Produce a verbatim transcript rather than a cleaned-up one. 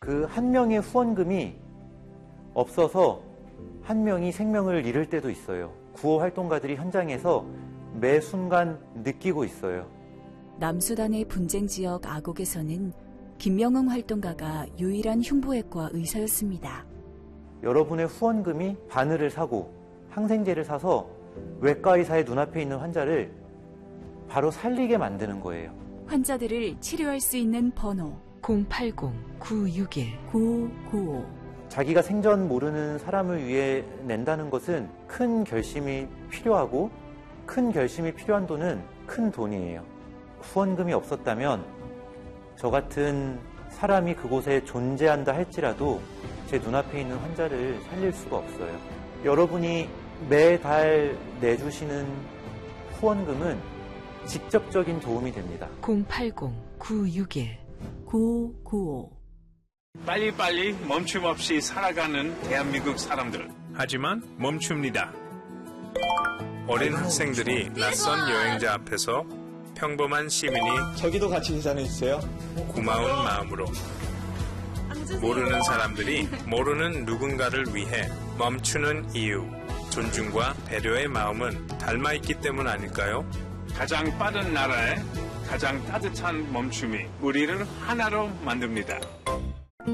그 한 명의 후원금이 없어서 한 명이 생명을 잃을 때도 있어요. 구호 활동가들이 현장에서 매 순간 느끼고 있어요. 남수단의 분쟁 지역 아곡에서는 김명흥 활동가가 유일한 흉부외과 의사였습니다. 여러분의 후원금이 바늘을 사고 항생제를 사서 외과 의사의 눈앞에 있는 환자를 바로 살리게 만드는 거예요. 환자들을 치료할 수 있는 번호 공팔공 구육일 구오구오. 자기가 생전 모르는 사람을 위해 낸다는 것은 큰 결심이 필요하고 큰 결심이 필요한 돈은 큰 돈이에요. 후원금이 없었다면 저 같은 사람이 그곳에 존재한다 할지라도 제 눈앞에 있는 환자를 살릴 수가 없어요. 여러분이 매달 내주시는 후원금은 직접적인 도움이 됩니다. 공팔공 구육일 구오구오. 빨리빨리 멈춤 없이 살아가는 대한민국 사람들. 하지만 멈춥니다. 어린 학생들이 낯선 여행자 앞에서 평범한 시민이 저기도 같이 계산해주세요. 고마운 마음으로 모르는 사람들이 모르는 누군가를 위해 멈추는 이유, 존중과 배려의 마음은 닮아있기 때문 아닐까요? 가장 빠른 나라에 가장 따뜻한 멈춤이 우리를 하나로 만듭니다.